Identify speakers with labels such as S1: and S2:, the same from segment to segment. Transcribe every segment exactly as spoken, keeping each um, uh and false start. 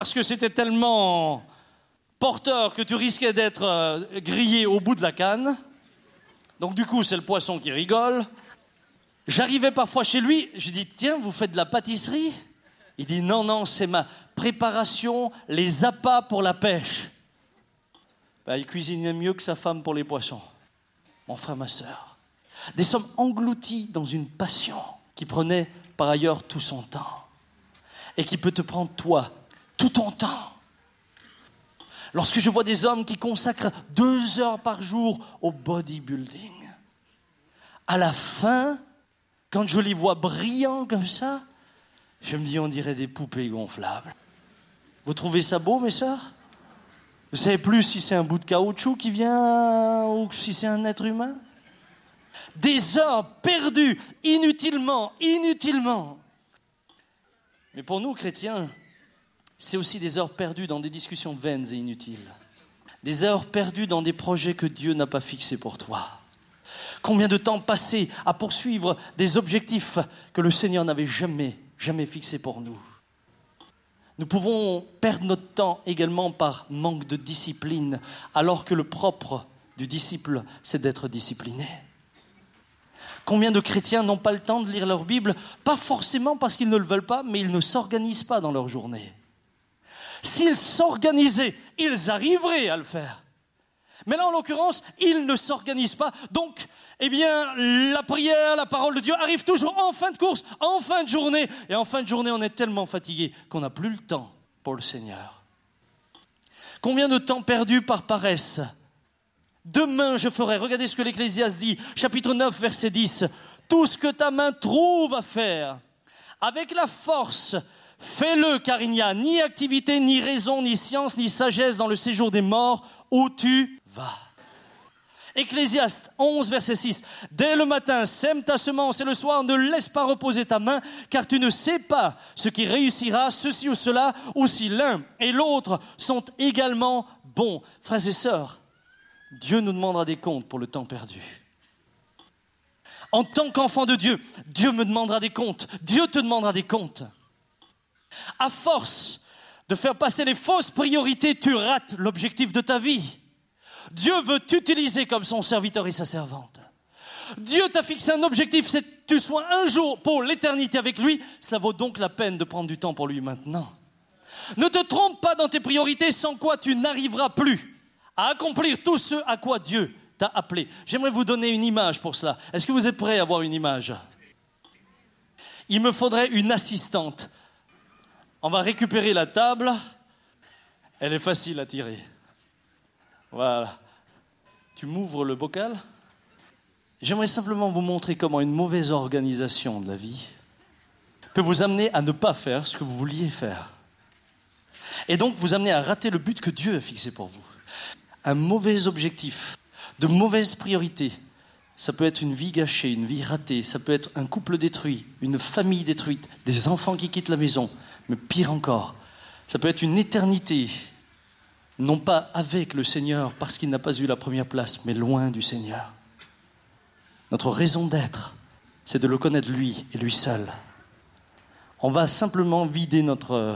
S1: Parce que c'était tellement porteur que tu risquais d'être euh, grillé au bout de la canne. Donc du coup, c'est le poisson qui rigole. J'arrivais parfois chez lui, je dis, tiens, vous faites de la pâtisserie? Il dit, non, non, c'est ma préparation, les appâts pour la pêche. Ben, il cuisinait mieux que sa femme pour les poissons. Mon frère, ma sœur. Des hommes engloutis dans une passion qui prenait par ailleurs tout son temps. Et qui peut te prendre, toi, tout ton temps. Lorsque je vois des hommes qui consacrent deux heures par jour au bodybuilding, à la fin, quand je les vois brillants comme ça, je me dis, on dirait des poupées gonflables. Vous trouvez ça beau, mes sœurs? Vous savez plus si c'est un bout de caoutchouc qui vient ou si c'est un être humain? Des heures perdues, inutilement, inutilement. Mais pour nous, chrétiens, c'est aussi des heures perdues dans des discussions vaines et inutiles. Des heures perdues dans des projets que Dieu n'a pas fixés pour toi. Combien de temps passé à poursuivre des objectifs que le Seigneur n'avait jamais, jamais fixés pour nous. Nous pouvons perdre notre temps également par manque de discipline, alors que le propre du disciple, c'est d'être discipliné. Combien de chrétiens n'ont pas le temps de lire leur Bible, pas forcément parce qu'ils ne le veulent pas, mais ils ne s'organisent pas dans leur journée. S'ils s'organisaient, ils arriveraient à le faire. Mais là, en l'occurrence, ils ne s'organisent pas. Donc, eh bien, la prière, la parole de Dieu arrive toujours en fin de course, en fin de journée. Et en fin de journée, on est tellement fatigué qu'on n'a plus le temps pour le Seigneur. Combien de temps perdu par paresse? Demain, je ferai. Regardez ce que l'Ecclésiaste dit, chapitre neuf, verset dix. Tout ce que ta main trouve à faire, avec la force, fais-le, car il n'y a ni activité, ni raison, ni science, ni sagesse dans le séjour des morts où tu vas. Ecclésiaste onze, verset six. Dès le matin, sème ta semence et le soir, ne laisse pas reposer ta main, car tu ne sais pas ce qui réussira, ceci ou cela, ou si l'un et l'autre sont également bons. Frères et sœurs, Dieu nous demandera des comptes pour le temps perdu. En tant qu'enfant de Dieu, Dieu me demandera des comptes. Dieu te demandera des comptes. À force de faire passer les fausses priorités, tu rates l'objectif de ta vie. Dieu veut t'utiliser comme son serviteur et sa servante. Dieu t'a fixé un objectif, c'est que tu sois un jour pour l'éternité avec lui. Cela vaut donc la peine de prendre du temps pour lui maintenant. Ne te trompe pas dans tes priorités, sans quoi tu n'arriveras plus à accomplir tout ce à quoi Dieu t'a appelé. J'aimerais vous donner une image pour cela. Est-ce que vous êtes prêts à avoir une image? Il me faudrait une assistante. On va récupérer la table. Elle est facile à tirer. Voilà. Tu m'ouvres le bocal. J'aimerais simplement vous montrer comment une mauvaise organisation de la vie peut vous amener à ne pas faire ce que vous vouliez faire. Et donc vous amener à rater le but que Dieu a fixé pour vous. Un mauvais objectif, de mauvaises priorités, ça peut être une vie gâchée, une vie ratée, ça peut être un couple détruit, une famille détruite, des enfants qui quittent la maison, mais pire encore, ça peut être une éternité, non pas avec le Seigneur, parce qu'il n'a pas eu la première place, mais loin du Seigneur. Notre raison d'être, c'est de le connaître lui et lui seul. On va simplement vider notre...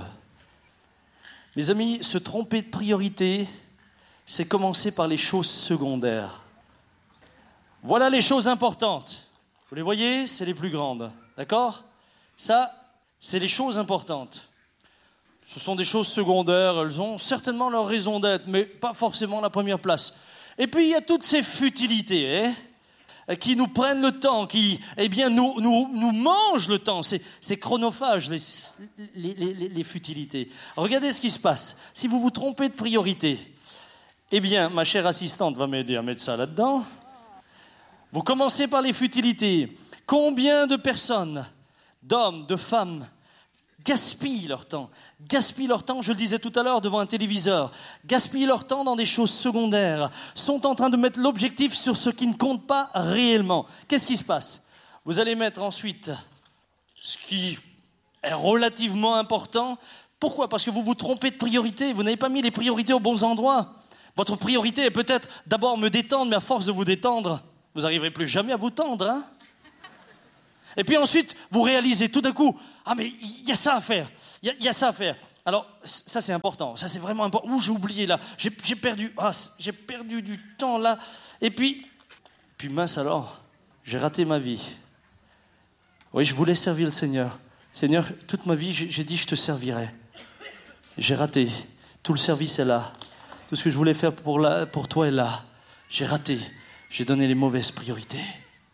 S1: Mes amis, se tromper de priorité, c'est commencer par les choses secondaires. Voilà les choses importantes. Vous les voyez, c'est les plus grandes. D'accord? Ça, c'est les choses importantes. Ce sont des choses secondaires, elles ont certainement leur raison d'être, mais pas forcément la première place. Et puis, il y a toutes ces futilités, hein, qui nous prennent le temps, qui, eh bien, nous, nous, nous mangent le temps. C'est, c'est chronophage, les, les, les, les futilités. Regardez ce qui se passe. Si vous vous trompez de priorité, eh bien, ma chère assistante va m'aider à mettre ça là-dedans. Vous commencez par les futilités. Combien de personnes, d'hommes, de femmes, gaspillent leur temps, gaspillent leur temps, je le disais tout à l'heure, devant un téléviseur, gaspillent leur temps dans des choses secondaires, sont en train de mettre l'objectif sur ce qui ne compte pas réellement. Qu'est-ce qui se passe? Vous allez mettre ensuite ce qui est relativement important. Pourquoi? Parce que vous vous trompez de priorité, vous n'avez pas mis les priorités aux bons endroits. Votre priorité est peut-être d'abord me détendre, mais à force de vous détendre, vous n'arriverez plus jamais à vous tendre, hein? Et puis ensuite, vous réalisez tout d'un coup, ah mais il y a ça à faire, il y, y a ça à faire. Alors, ça c'est important, ça c'est vraiment important. Ouh, j'ai oublié là, j'ai, j'ai perdu, ah, j'ai perdu du temps là. Et puis, puis mince alors, j'ai raté ma vie. Oui, je voulais servir le Seigneur. Seigneur, toute ma vie, j'ai, j'ai dit je te servirai. J'ai raté, tout le service est là. Tout ce que je voulais faire pour, la, pour toi est là. J'ai raté, j'ai donné les mauvaises priorités.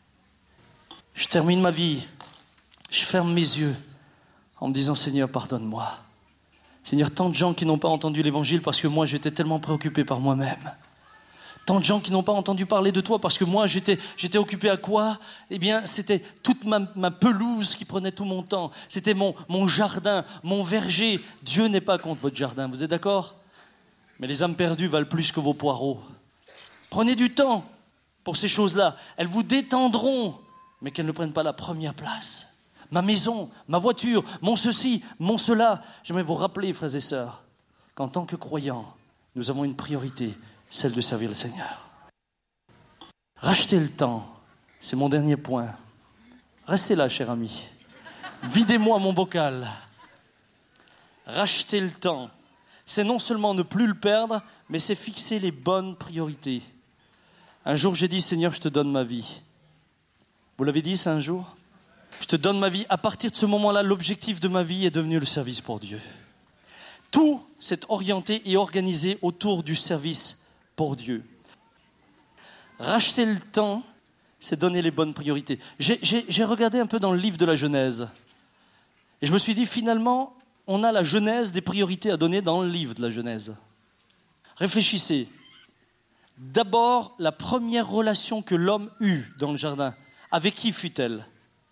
S1: Je termine ma vie, je ferme mes yeux en me disant Seigneur, pardonne-moi. Seigneur, tant de gens qui n'ont pas entendu l'évangile parce que moi j'étais tellement préoccupé par moi-même. Tant de gens qui n'ont pas entendu parler de toi parce que moi j'étais, j'étais occupé à quoi? Eh bien c'était toute ma, ma pelouse qui prenait tout mon temps. C'était mon, mon jardin, mon verger. Dieu n'est pas contre votre jardin, vous êtes d'accord? Mais les âmes perdues valent plus que vos poireaux. Prenez du temps pour ces choses-là. Elles vous détendront, mais qu'elles ne prennent pas la première place. Ma maison, ma voiture, mon ceci, mon cela. J'aimerais vous rappeler, frères et sœurs, qu'en tant que croyants, nous avons une priorité, celle de servir le Seigneur. Rachetez le temps, c'est mon dernier point. Restez là, cher ami. Videz-moi mon bocal. Racheter le temps, c'est non seulement ne plus le perdre, mais c'est fixer les bonnes priorités. Un jour, j'ai dit, Seigneur, je te donne ma vie. Vous l'avez dit ça un jour? Je te donne ma vie. À partir de ce moment-là, l'objectif de ma vie est devenu le service pour Dieu. Tout s'est orienté et organisé autour du service pour Dieu. Racheter le temps, c'est donner les bonnes priorités. J'ai, j'ai, j'ai regardé un peu dans le livre de la Genèse. Et je me suis dit, finalement, on a la genèse des priorités à donner dans le livre de la Genèse. Réfléchissez. D'abord, la première relation que l'homme eut dans le jardin, avec qui fut-elle?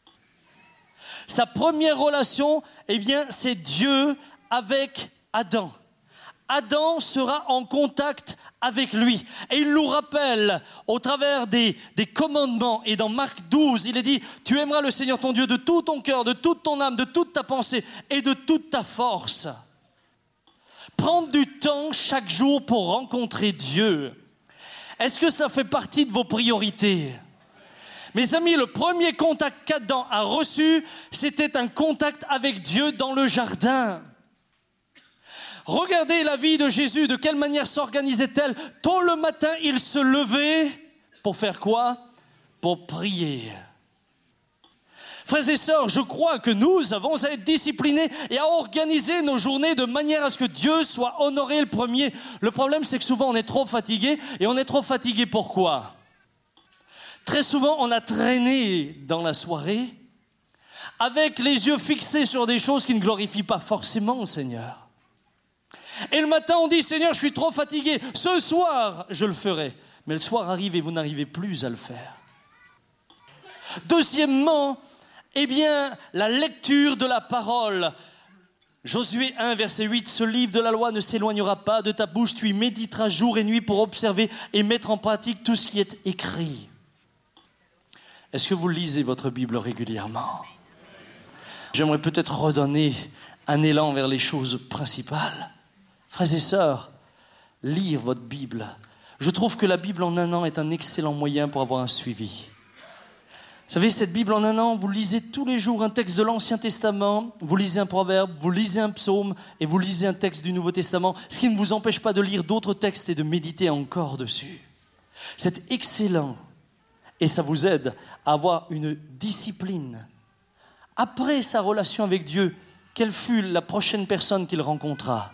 S1: Sa première relation, eh bien, c'est Dieu avec Adam. Adam sera en contact avec lui. Et il nous rappelle, au travers des, des commandements, et dans Marc douze, il est dit, tu aimeras le Seigneur ton Dieu de tout ton cœur, de toute ton âme, de toute ta pensée et de toute ta force. Prendre du temps chaque jour pour rencontrer Dieu. Est-ce que ça fait partie de vos priorités? Mes amis, le premier contact qu'Adam a reçu, c'était un contact avec Dieu dans le jardin. Regardez la vie de Jésus, de quelle manière s'organisait-elle? Tôt le matin, il se levait pour faire quoi? Pour prier. Frères et sœurs, je crois que nous avons à être disciplinés et à organiser nos journées de manière à ce que Dieu soit honoré le premier. Le problème, c'est que souvent on est trop fatigué. Et on est trop fatigué pourquoi? Très souvent, on a traîné dans la soirée avec les yeux fixés sur des choses qui ne glorifient pas forcément le Seigneur. Et le matin, on dit, Seigneur, je suis trop fatigué. Ce soir, je le ferai. Mais le soir arrive et vous n'arrivez plus à le faire. Deuxièmement, eh bien, la lecture de la parole. Josué un, verset huit, ce livre de la loi ne s'éloignera pas de ta bouche. Tu y méditeras jour et nuit pour observer et mettre en pratique tout ce qui est écrit. Est-ce que vous lisez votre Bible régulièrement? J'aimerais peut-être redonner un élan vers les choses principales. Frères et sœurs, lire votre Bible. Je trouve que la Bible en un an est un excellent moyen pour avoir un suivi. Vous savez, cette Bible en un an, vous lisez tous les jours un texte de l'Ancien Testament, vous lisez un proverbe, vous lisez un psaume et vous lisez un texte du Nouveau Testament, ce qui ne vous empêche pas de lire d'autres textes et de méditer encore dessus. C'est excellent. Et ça vous aide à avoir une discipline. Après sa relation avec Dieu, quelle fut la prochaine personne qu'il rencontra?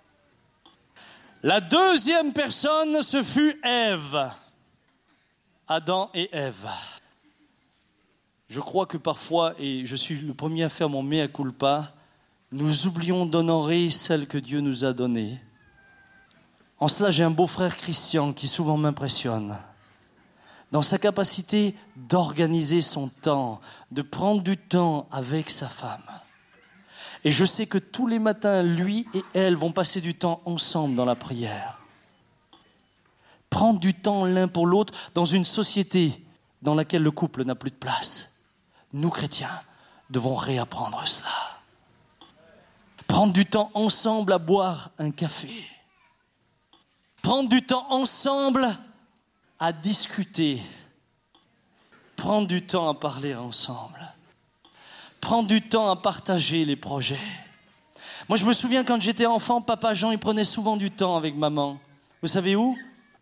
S1: La deuxième personne, ce fut Ève. Adam et Ève. Je crois que parfois, et je suis le premier à faire mon mea culpa, nous oublions d'honorer celle que Dieu nous a donnée. En cela, j'ai un beau-frère Christian qui souvent m'impressionne. Dans sa capacité d'organiser son temps, de prendre du temps avec sa femme. Et je sais que tous les matins, lui et elle vont passer du temps ensemble dans la prière. Prendre du temps l'un pour l'autre dans une société dans laquelle le couple n'a plus de place. Nous, chrétiens, devons réapprendre cela. Prendre du temps ensemble à boire un café. Prendre du temps ensemble à discuter, prendre du temps à parler ensemble, prendre du temps à partager les projets. Moi, je me souviens quand j'étais enfant, papa Jean, il prenait souvent du temps avec maman. Vous savez où?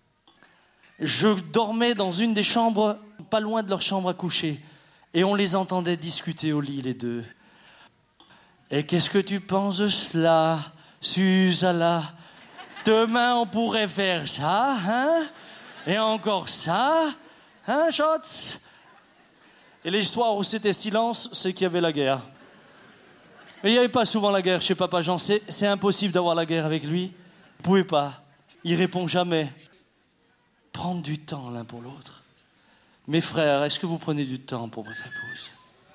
S1: Je dormais dans une des chambres, pas loin de leur chambre à coucher. Et on les entendait discuter au lit, les deux. Et qu'est-ce que tu penses de cela, Susanna? Demain, on pourrait faire ça, hein? Et encore ça, hein, Schatz? Et les soirs où c'était silence, c'est qu'il y avait la guerre. Mais il n'y avait pas souvent la guerre chez Papa Jean. C'est, c'est impossible d'avoir la guerre avec lui. Vous ne pouvez pas. Il répond jamais. Prendre du temps l'un pour l'autre. Mes frères, est-ce que vous prenez du temps pour votre épouse?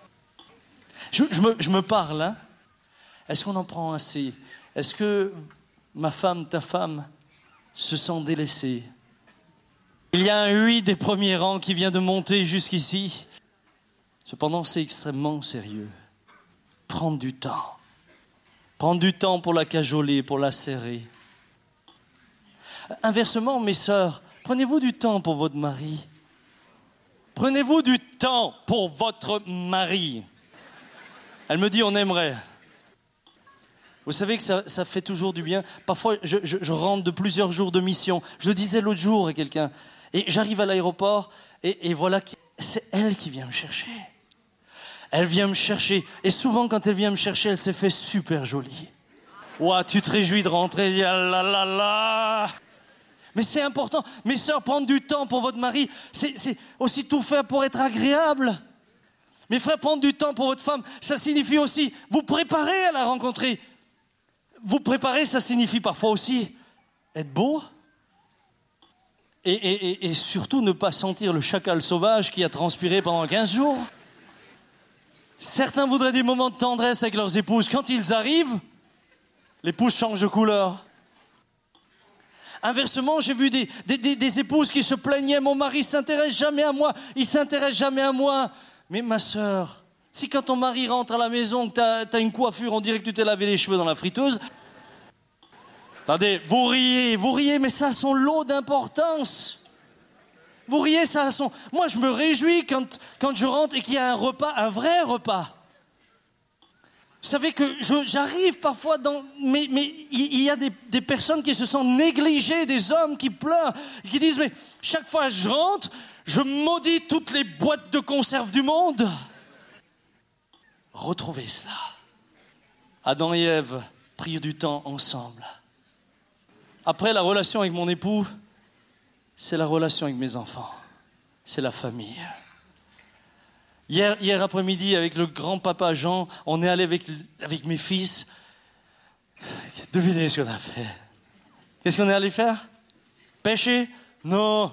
S1: Je, je, me, je me parle, hein? Est-ce qu'on en prend assez? Est-ce que ma femme, ta femme, se sent délaissée? Il y a un oui des premiers rangs qui vient de monter jusqu'ici. Cependant, c'est extrêmement sérieux. Prendre du temps. Prendre du temps pour la cajoler, pour la serrer. Inversement, mes sœurs, prenez-vous du temps pour votre mari. Prenez-vous du temps pour votre mari. Elle me dit, on aimerait. Vous savez que ça, ça fait toujours du bien. Parfois, je, je, je rentre de plusieurs jours de mission. Je le disais l'autre jour à quelqu'un. Et j'arrive à l'aéroport et, et voilà, c'est elle qui vient me chercher. Elle vient me chercher. Et souvent, quand elle vient me chercher, elle s'est fait super jolie. Ouah, tu te réjouis de rentrer. Ah là là là. Mais c'est important. Mes sœurs, prendre du temps pour votre mari, c'est, c'est aussi tout faire pour être agréable. Mes frères, prendre du temps pour votre femme, ça signifie aussi vous préparer à la rencontrer. Vous préparer, ça signifie parfois aussi être beau. Et, et, et, et surtout ne pas sentir le chacal sauvage qui a transpiré pendant quinze jours. Certains voudraient des moments de tendresse avec leurs épouses. Quand ils arrivent, l'épouse change de couleur. Inversement, j'ai vu des, des, des, des épouses qui se plaignaient. Mon mari ne s'intéresse jamais à moi. Il ne s'intéresse jamais à moi. Mais ma sœur, si quand ton mari rentre à la maison, que tu as une coiffure, on dirait que tu t'es lavé les cheveux dans la friteuse. Attendez, vous riez, vous riez, mais ça a son lot d'importance. Vous riez, ça a son... Moi, je me réjouis quand, quand je rentre et qu'il y a un repas, un vrai repas. Vous savez que je, j'arrive parfois dans... Mais, mais il y a des, des personnes qui se sentent négligées, des hommes qui pleurent, qui disent, mais chaque fois que je rentre, je maudis toutes les boîtes de conserve du monde. Retrouvez cela. Adam et Ève prirent du temps ensemble. Après, la relation avec mon époux, c'est la relation avec mes enfants. C'est la famille. Hier, hier après-midi, avec le grand-papa Jean, on est allé avec, avec mes fils. Devinez ce qu'on a fait. Qu'est-ce qu'on est allé faire? Pêcher? Non.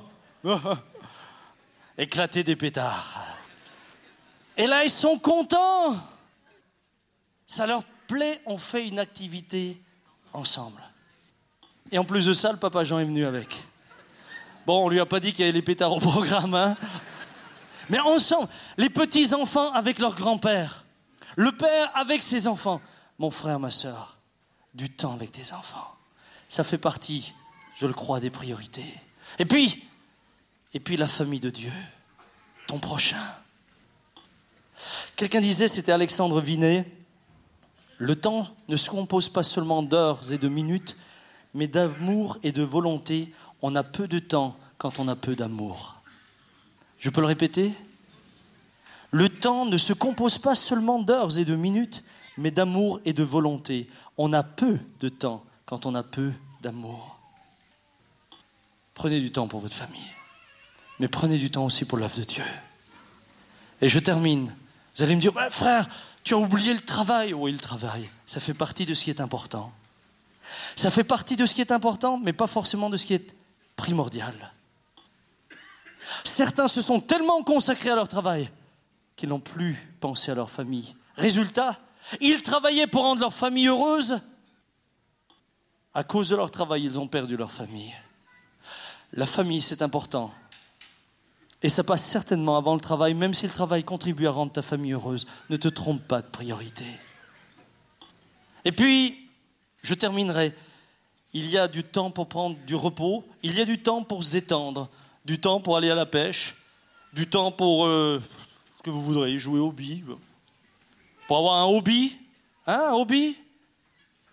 S1: Éclater des pétards. Et là, ils sont contents. Ça leur plaît, on fait une activité ensemble. Et en plus de ça, le papa Jean est venu avec. Bon, on lui a pas dit qu'il y avait les pétards au programme, hein. Mais ensemble, les petits-enfants avec leur grand-père, le père avec ses enfants. Mon frère, ma sœur, du temps avec tes enfants. Ça fait partie, je le crois, des priorités. Et puis, et puis la famille de Dieu, ton prochain. Quelqu'un disait, c'était Alexandre Vinet, le temps ne se compose pas seulement d'heures et de minutes, mais d'amour et de volonté. On a peu de temps quand on a peu d'amour. Je peux le répéter? Le temps ne se compose pas seulement d'heures et de minutes, mais d'amour et de volonté. On a peu de temps quand on a peu d'amour. Prenez du temps pour votre famille, mais prenez du temps aussi pour l'œuvre de Dieu. Et je termine. Vous allez me dire, bah, frère, tu as oublié le travail. Oui, le travail, ça fait partie de ce qui est important. Ça fait partie de ce qui est important, mais pas forcément de ce qui est primordial. Certains se sont tellement consacrés à leur travail qu'ils n'ont plus pensé à leur famille. Résultat, ils travaillaient pour rendre leur famille heureuse. À cause de leur travail, ils ont perdu leur famille. La famille, c'est important. Et ça passe certainement avant le travail, même si le travail contribue à rendre ta famille heureuse. Ne te trompe pas de priorité. Et puis, je terminerai. Il y a du temps pour prendre du repos. Il y a du temps pour se détendre. Du temps pour aller à la pêche. Du temps pour euh, ce que vous voudrez, jouer au hobby. Pour avoir un hobby. Hein, un hobby?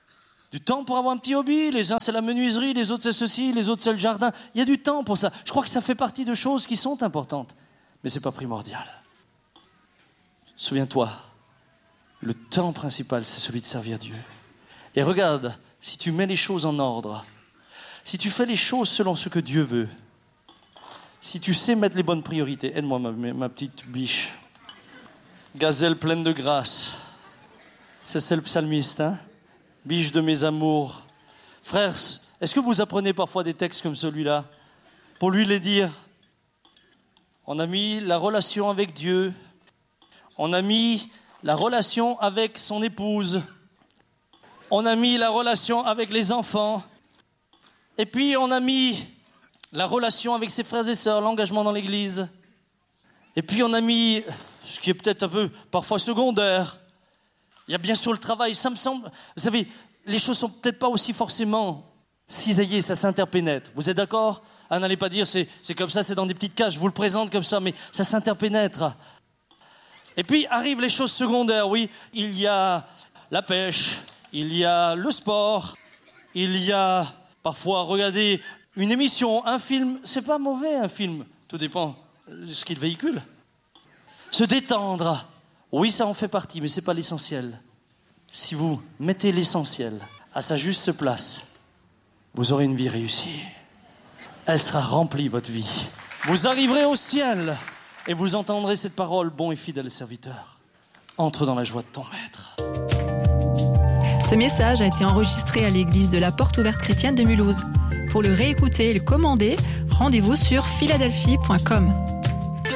S1: Du temps pour avoir un petit hobby. Les uns, c'est la menuiserie, les autres, c'est ceci, les autres, c'est le jardin. Il y a du temps pour ça. Je crois que ça fait partie de choses qui sont importantes. Mais ce n'est pas primordial. Souviens-toi, le temps principal, c'est celui de servir Dieu. Et regarde, si tu mets les choses en ordre, si tu fais les choses selon ce que Dieu veut, si tu sais mettre les bonnes priorités, aide-moi ma, ma petite biche, gazelle pleine de grâce, c'est, c'est le psalmiste, hein? Biche de mes amours. Frères, est-ce que vous apprenez parfois des textes comme celui-là pour lui les dire? On a mis la relation avec Dieu, on a mis la relation avec son épouse, on a mis la relation avec les enfants, et puis on a mis la relation avec ses frères et sœurs, l'engagement dans l'église. Et puis on a mis, ce qui est peut-être un peu parfois secondaire, il y a bien sûr le travail. Ça me semble, vous savez, les choses sont peut-être pas aussi forcément cisaillées, ça s'interpénètre. Vous êtes d'accord? Ah, n'allez pas dire c'est, c'est comme ça, c'est dans des petites cases, je vous le présente comme ça, mais ça s'interpénètre. Et puis arrivent les choses secondaires, oui. Il y a la pêche, il y a le sport, il y a parfois regarder une émission, un film. C'est pas mauvais un film, tout dépend de ce qu'il véhicule. Se détendre, oui, ça en fait partie, mais c'est pas l'essentiel. Si vous mettez l'essentiel à sa juste place, vous aurez une vie réussie. Elle sera remplie, votre vie. Vous arriverez au ciel et vous entendrez cette parole, bon et fidèle serviteur. Entre dans la joie de ton maître.
S2: Ce message a été enregistré à l'église de la Porte Ouverte Chrétienne de Mulhouse. Pour le réécouter et le commander, rendez-vous sur philadelphie point com.